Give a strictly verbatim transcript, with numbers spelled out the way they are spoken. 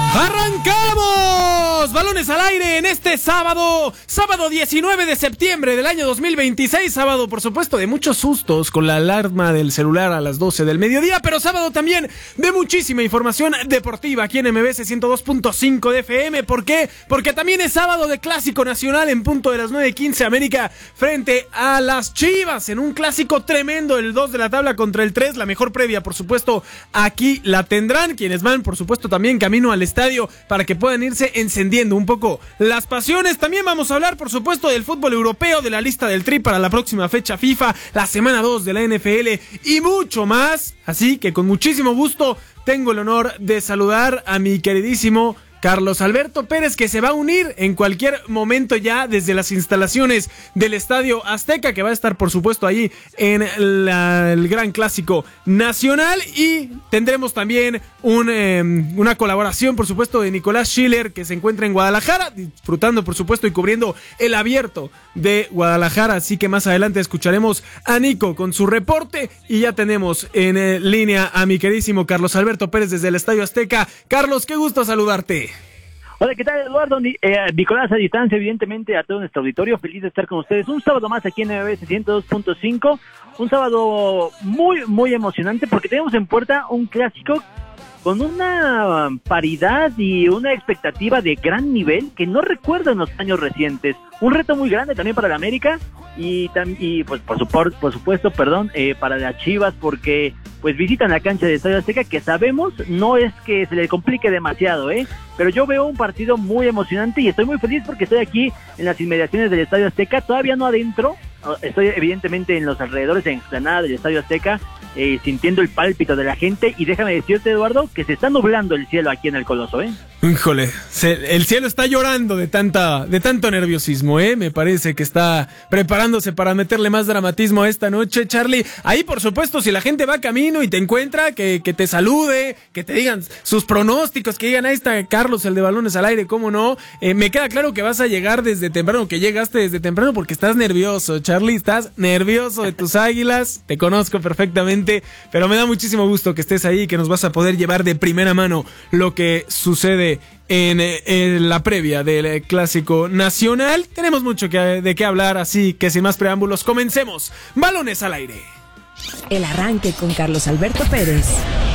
¡Arrancamos! Balones al aire en este sábado, sábado diecinueve de septiembre del año dos mil veintiséis, sábado por supuesto de muchos sustos con la alarma del celular a las doce del mediodía, pero sábado también de muchísima información deportiva aquí en M B S ciento dos punto cinco de F M. ¿Por qué? Porque también es sábado de Clásico Nacional en punto de las nueve quince, América frente a las Chivas en un clásico tremendo, el dos de la tabla contra el tres, la mejor previa por supuesto aquí la tendrán quienes van por supuesto también camino al estadio para que puedan irse encendiendo un poco las pasiones. También vamos a hablar por supuesto del fútbol europeo, de la lista del Tri para la próxima fecha FIFA, la semana dos de la N F L y mucho más. Así que con muchísimo gusto tengo el honor de saludar a mi queridísimo Carlos Alberto Pérez, que se va a unir en cualquier momento ya desde las instalaciones del Estadio Azteca, que va a estar por supuesto ahí en la, el Gran Clásico Nacional, y tendremos también un, eh, una colaboración por supuesto de Nicolás Schiller, que se encuentra en Guadalajara, disfrutando por supuesto y cubriendo el Abierto de Guadalajara, así que más adelante escucharemos a Nico con su reporte, y ya tenemos en eh, línea a mi queridísimo Carlos Alberto Pérez desde el Estadio Azteca. Carlos, qué gusto saludarte. Hola, ¿qué tal, Eduardo? Eh, Nicolás, a distancia, evidentemente, a todo nuestro auditorio, feliz de estar con ustedes. Un sábado más aquí en M B S ciento dos punto cinco, un sábado muy, muy emocionante, porque tenemos en puerta un clásico con una paridad y una expectativa de gran nivel que no recuerdo en los años recientes. Un reto muy grande también para la América y, y pues por, su, por supuesto, perdón, eh, para las Chivas, porque pues visitan la cancha de Estadio Azteca, que sabemos no es que se le complique demasiado, ¿eh? Pero yo veo un partido muy emocionante y estoy muy feliz porque estoy aquí en las inmediaciones del Estadio Azteca, todavía no adentro, estoy evidentemente en los alrededores, en explanada del Estadio Azteca, eh, sintiendo el pálpito de la gente, y déjame decirte, Eduardo, que se está nublando el cielo aquí en el Coloso, ¿eh? Híjole, se, el cielo está llorando de tanta, de tanto nerviosismo, ¿eh? Me parece que está preparándose para meterle más dramatismo a esta noche, Charlie. Ahí, por supuesto, si la gente va camino y te encuentra, que, que te salude, que te digan sus pronósticos, que digan, ahí está Carlos, el de balones al aire, ¿cómo no? Eh, me queda claro que vas a llegar desde temprano, que llegaste desde temprano porque estás nervioso, Charlie, estás nervioso de tus Águilas, te conozco perfectamente, pero me da muchísimo gusto que estés ahí y que nos vas a poder llevar de primera mano lo que sucede En, en la previa del Clásico Nacional. Tenemos mucho que, de qué hablar, así que sin más preámbulos, comencemos. Balones al aire. El arranque con Carlos Alberto Pérez.